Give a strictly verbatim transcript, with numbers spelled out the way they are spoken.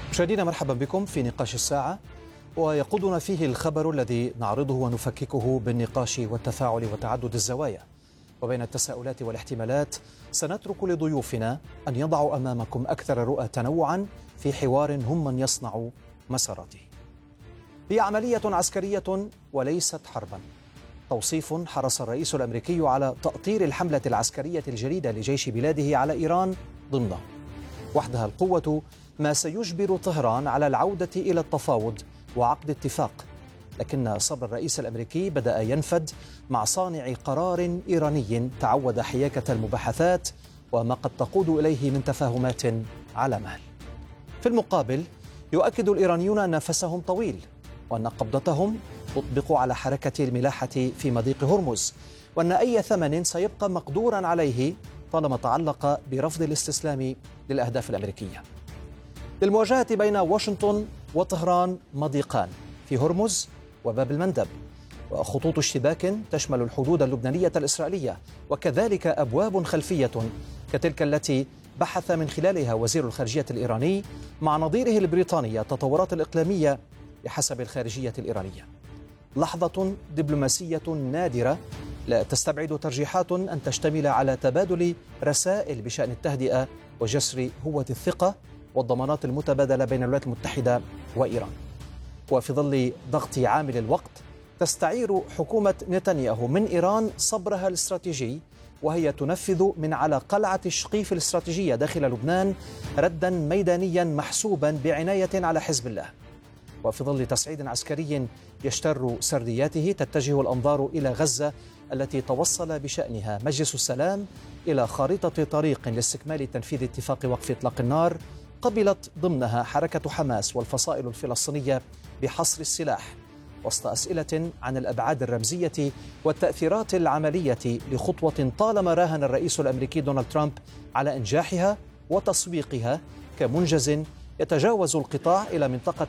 مشاهدينا مرحبا بكم في نقاش الساعة، ويقودنا فيه الخبر الذي نعرضه ونفككه بالنقاش والتفاعل وتعدد الزوايا. وبين التساؤلات والاحتمالات سنترك لضيوفنا أن يضعوا أمامكم أكثر الرؤى تنوعا في حوار هم من يصنع مساراته. هي عملية عسكرية وليست حربا، توصيف حرص الرئيس الأمريكي على تأطير الحملة العسكرية الجديدة لجيش بلاده على إيران ضمنه. وحدها القوة ما سيجبر طهران على العودة إلى التفاوض وعقد اتفاق، لكن صبر الرئيس الأمريكي بدأ ينفد مع صانع قرار إيراني تعود حياكة المباحثات وما قد تقود إليه من تفاهمات على مهل. في المقابل يؤكد الإيرانيون أن نفسهم طويل، وأن قبضتهم تطبق على حركة الملاحة في مضيق هرمز، وأن أي ثمن سيبقى مقدورا عليه طالما تعلق برفض الاستسلام للأهداف الأمريكية. للمواجهة بين واشنطن وطهران مضيقان في هرمز وباب المندب، وخطوط اشتباك تشمل الحدود اللبنانية الإسرائيلية، وكذلك أبواب خلفية كتلك التي بحث من خلالها وزير الخارجية الإيراني مع نظيره البريطاني التطورات الإقليمية بحسب الخارجية الإيرانية. لحظة دبلوماسية نادرة لا تستبعد ترجيحات أن تشتمل على تبادل رسائل بشأن التهدئة وجسر هوة الثقة والضمانات المتبادلة بين الولايات المتحدة وإيران. وفي ظل ضغط عامل الوقت تستعير حكومة نتنياهو من إيران صبرها الاستراتيجي، وهي تنفذ من على قلعة الشقيف الاستراتيجية داخل لبنان ردا ميدانيا محسوبا بعناية على حزب الله. وفي ظل تصعيد عسكري يشتر سردياته تتجه الأنظار إلى غزة التي توصل بشأنها مجلس السلام إلى خارطة طريق لاستكمال تنفيذ اتفاق وقف إطلاق النار قبلت ضمنها حركة حماس والفصائل الفلسطينية بحصر السلاح، وسط أسئلة عن الأبعاد الرمزية والتأثيرات العملية لخطوة طالما راهن الرئيس الأمريكي دونالد ترامب على إنجاحها وتسويقها كمنجز يتجاوز القطاع إلى منطقة